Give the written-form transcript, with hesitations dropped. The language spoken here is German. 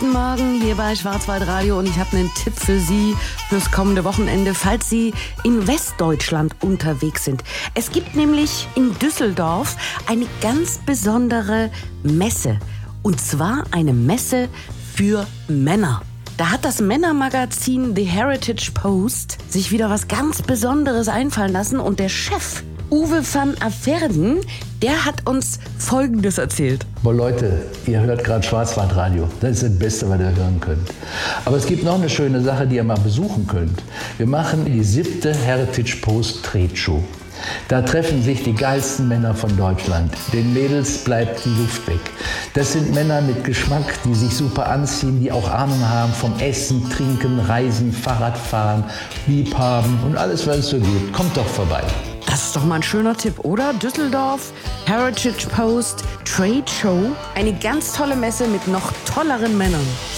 Guten Morgen hier bei Schwarzwaldradio und ich habe einen Tipp für Sie fürs kommende Wochenende, falls Sie in Westdeutschland unterwegs sind. Es gibt nämlich in Düsseldorf eine ganz besondere Messe und zwar eine Messe für Männer. Da hat das Männermagazin The Heritage Post sich wieder was ganz Besonderes einfallen lassen und der Chef Uwe van Averden, der hat uns Folgendes erzählt. Boah Leute, ihr hört gerade Schwarzwaldradio. Das ist das Beste, was ihr hören könnt. Aber es gibt noch eine schöne Sache, die ihr mal besuchen könnt. Wir machen die 7. Heritage Post Trade Show. Da treffen sich die geilsten Männer von Deutschland. Den Mädels bleibt die Luft weg. Das sind Männer mit Geschmack, die sich super anziehen, die auch Ahnung haben vom Essen, Trinken, Reisen, Fahrradfahren, Liebhaben und alles, was es so gibt. Kommt doch vorbei. Das ist doch mal ein schöner Tipp, oder? Düsseldorf, Heritage Post, Trade Show. Eine ganz tolle Messe mit noch tolleren Männern.